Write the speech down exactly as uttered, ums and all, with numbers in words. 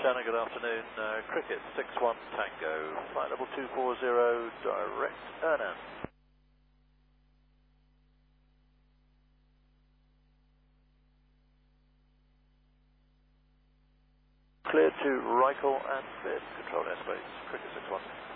China, good afternoon. Uh, Cricket six one Tango, flight level two four zero, direct Ernan. Clear to Reichel and Bid, control airspace, Cricket six one.